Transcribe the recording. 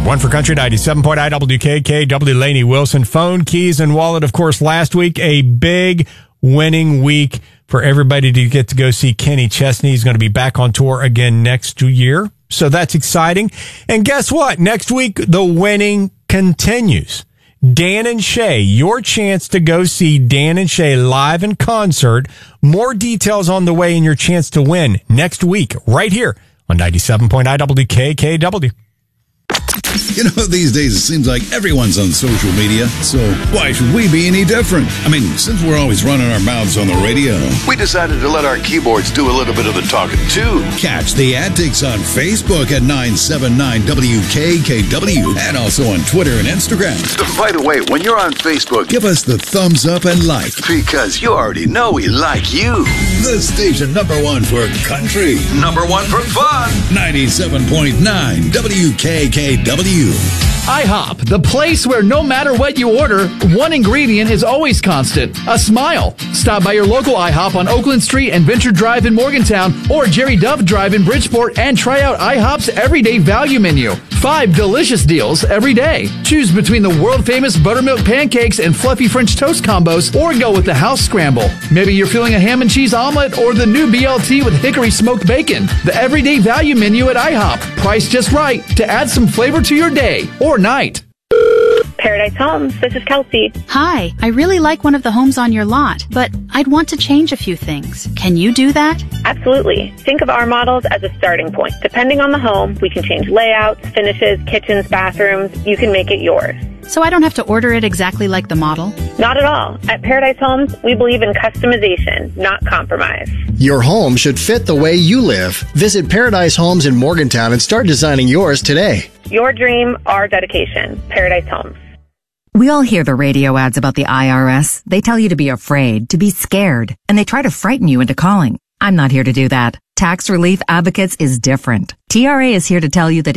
One for Country 97.9 WKKW, Lainey Wilson. Phone, keys, and wallet. Of course, last week, a big winning week for everybody to get to go see Kenny Chesney. He's going to be back on tour again next year. So that's exciting. And guess what? Next week, the winning continues. Dan and Shay, your chance to go see Dan and Shay live in concert. More details on the way and your chance to win next week right here on 97.9 WKKW. You know, these days it seems like everyone's on social media, so why should we be any different? I mean, since we're always running our mouths on the radio, we decided to let our keyboards do a little bit of the talking, too. Catch the antics on Facebook at 979WKKW and also on Twitter and Instagram. By the way, when you're on Facebook, give us the thumbs up and like. Because you already know we like you. The station #1 for country. #1 for fun. 97.9 WKKW. IHOP, the place where no matter what you order, one ingredient is always constant: a smile. Stop by your local IHOP on Oakland Street and Venture Drive in Morgantown, or Jerry Dove Drive in Bridgeport, and try out IHOP's everyday value menu. 5 delicious deals every day. Choose between the world-famous buttermilk pancakes and fluffy French toast combos, or go with the house scramble. Maybe you're feeling a ham and cheese omelet or the new BLT with hickory smoked bacon. The everyday value menu at IHOP. Priced just right to add some flavor to your day or night. Paradise Homes, this is Kelsey. Hi, I really like one of the homes on your lot, but I'd want to change a few things. Can you do that? Absolutely. Think of our models as a starting point. Depending on the home, we can change layouts, finishes, kitchens, bathrooms. You can make it yours. So I don't have to order it exactly like the model? Not at all. At Paradise Homes, we believe in customization, not compromise. Your home should fit the way you live. Visit Paradise Homes in Morgantown and start designing yours today. Your dream, our dedication. Paradise Homes. We all hear the radio ads about the IRS. They tell you to be afraid, to be scared, and they try to frighten you into calling. I'm not here to do that. Tax Relief Advocates is different. TRA is here to tell you that